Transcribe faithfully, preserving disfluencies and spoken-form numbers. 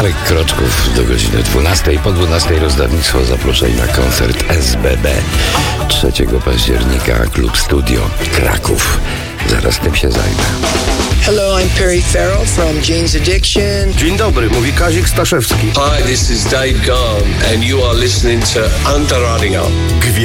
Parę kroczków do godziny dwunastej. Po dwunastej rozdawnictwo zaproszeń na koncert S B B trzeciego października, Klub Studio Kraków. Zaraz tym się zajmę. Hello, I'm Perry Farrell from Jane's Addiction. Dzień dobry, mówi Kazik Staszewski. Hi, this is Dave Gahan and you are listening to Antaradio.